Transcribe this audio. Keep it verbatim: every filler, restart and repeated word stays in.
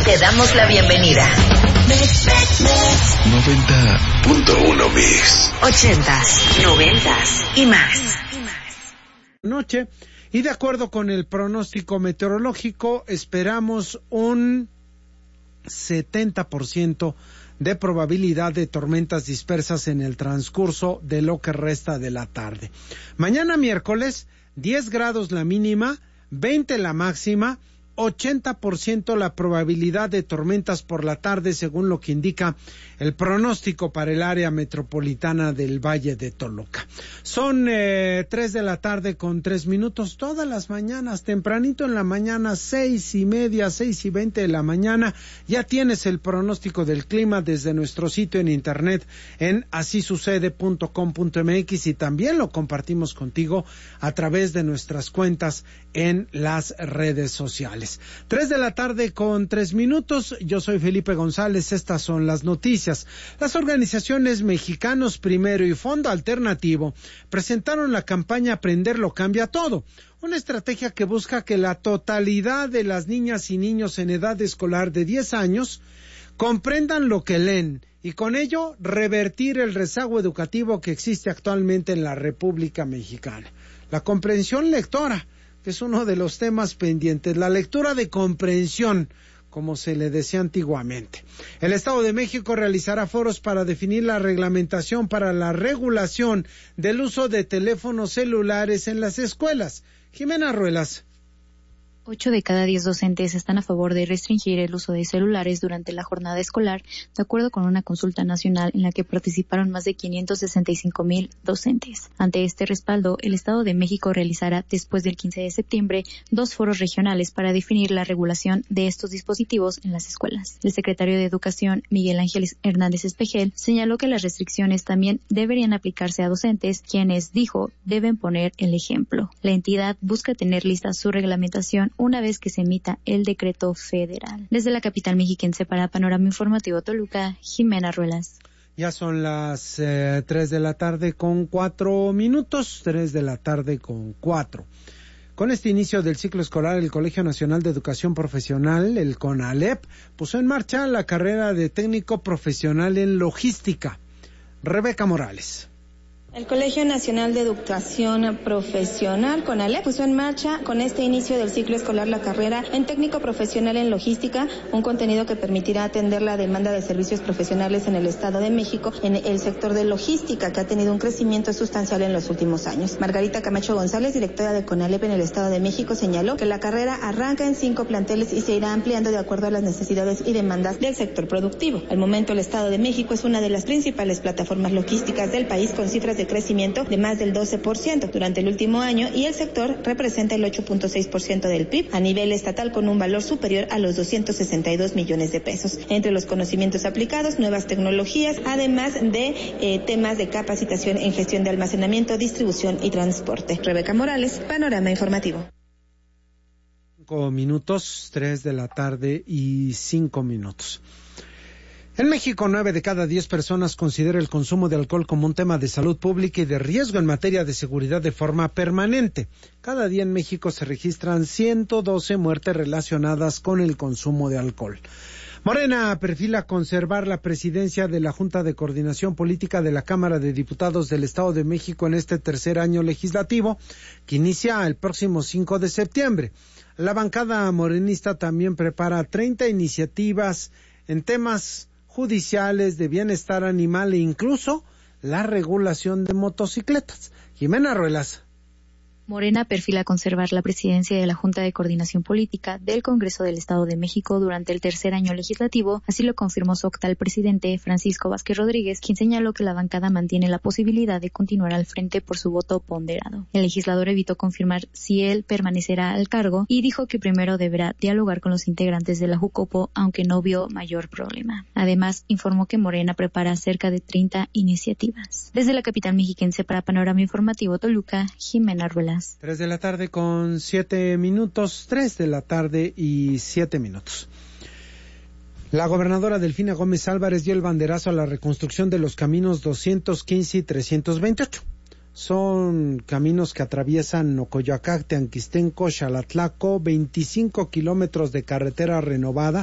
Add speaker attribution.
Speaker 1: Te damos la bienvenida.
Speaker 2: noventa punto uno Mix.
Speaker 1: Ochentas, noventas y más.
Speaker 3: Noche, y de acuerdo con el pronóstico meteorológico, esperamos un setenta por ciento de probabilidad de tormentas dispersas en el transcurso de lo que resta de la tarde. Mañana miércoles, diez grados la mínima, veinte la máxima, ochenta por ciento la probabilidad de tormentas por la tarde, según lo que indica el pronóstico para el área metropolitana del Valle de Toluca. Son eh, tres de la tarde con tres minutos, todas las mañanas, tempranito en la mañana, seis y media, seis y veinte de la mañana, ya tienes el pronóstico del clima desde nuestro sitio en internet en así sucede punto com punto m x, y también lo compartimos contigo a través de nuestras cuentas en las redes sociales. Tres de la tarde con tres minutos, yo soy Felipe González, estas son las noticias. Las organizaciones Mexicanos Primero y Fondo Alternativo presentaron la campaña Aprender lo cambia todo, una estrategia que busca que la totalidad de las niñas y niños en edad escolar de diez años comprendan lo que leen y con ello revertir el rezago educativo que existe actualmente en la República Mexicana. La comprensión lectora, que es uno de los temas pendientes, la lectura de comprensión, como se le decía antiguamente. El Estado de México realizará foros para definir la reglamentación para la regulación del uso de teléfonos celulares en las escuelas. Jimena Ruelas.
Speaker 4: Ocho de cada diez docentes están a favor de restringir el uso de celulares durante la jornada escolar, de acuerdo con una consulta nacional en la que participaron más de quinientos sesenta y cinco mil docentes. Ante este respaldo, el Estado de México realizará, después del quince de septiembre, dos foros regionales para definir la regulación de estos dispositivos en las escuelas. El secretario de Educación, Miguel Ángel Hernández Espejel, señaló que las restricciones también deberían aplicarse a docentes, quienes, dijo, deben poner el ejemplo. La entidad busca tener lista su reglamentación una vez que se emita el decreto federal. Desde la capital mexiquense para Panorama Informativo Toluca, Jimena Ruelas.
Speaker 3: Ya son las eh, tres de la tarde con cuatro minutos, tres de la tarde con cuatro. Con este inicio del ciclo escolar, el Colegio Nacional de Educación Profesional, el CONALEP, puso en marcha la carrera de técnico profesional en logística. Rebeca Morales.
Speaker 5: El Colegio Nacional de Educación Profesional, CONALEP, puso en marcha con este inicio del ciclo escolar la carrera en técnico profesional en logística, un contenido que permitirá atender la demanda de servicios profesionales en el Estado de México en el sector de logística, que ha tenido un crecimiento sustancial en los últimos años. Margarita Camacho González, directora de CONALEP en el Estado de México, señaló que la carrera arranca en cinco planteles y se irá ampliando de acuerdo a las necesidades y demandas del sector productivo. Al momento, el Estado de México es una de las principales plataformas logísticas del país, con cifras de crecimiento de más del doce por ciento durante el último año, y el sector representa el ocho punto seis por ciento del P I B a nivel estatal, con un valor superior a los doscientos sesenta y dos millones de pesos. Entre los conocimientos aplicados, nuevas tecnologías, además de eh, temas de capacitación en gestión de almacenamiento, distribución y transporte. Rebeca Morales, Panorama Informativo.
Speaker 3: Cinco minutos, tres de la tarde y cinco minutos. En México, nueve de cada diez personas considera el consumo de alcohol como un tema de salud pública y de riesgo en materia de seguridad de forma permanente. Cada día en México se registran ciento doce muertes relacionadas con el consumo de alcohol. Morena perfila conservar la presidencia de la Junta de Coordinación Política de la Cámara de Diputados del Estado de México en este tercer año legislativo, que inicia el próximo cinco de septiembre. La bancada morenista también prepara treinta iniciativas en temas judiciales, de bienestar animal e incluso la regulación de motocicletas. Jimena Ruelas.
Speaker 4: Morena perfila conservar la presidencia de la Junta de Coordinación Política del Congreso del Estado de México durante el tercer año legislativo, así lo confirmó su actual presidente, Francisco Vázquez Rodríguez, quien señaló que la bancada mantiene la posibilidad de continuar al frente por su voto ponderado. El legislador evitó confirmar si él permanecerá al cargo y dijo que primero deberá dialogar con los integrantes de la Jucopo, aunque no vio mayor problema. Además, informó que Morena prepara cerca de treinta iniciativas. Desde la capital mexiquense para Panorama Informativo Toluca, Jimena Ruelas.
Speaker 3: Tres de la tarde con siete minutos, tres de la tarde y siete minutos. La gobernadora Delfina Gómez Álvarez dio el banderazo a la reconstrucción de los caminos doscientos quince y trescientos veintiocho. Son caminos que atraviesan Nocoyoacán, Teanquistenco, Xalatlaco, veinticinco kilómetros de carretera renovada